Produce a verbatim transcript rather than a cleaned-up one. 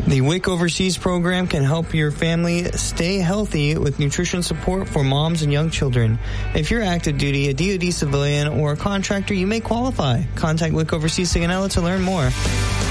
The WIC Overseas program can help your family stay healthy with nutrition support for moms and young children. If you're active duty, a D O D civilian, or a contractor, you may qualify. Contact WIC Overseas Sigonella to learn more.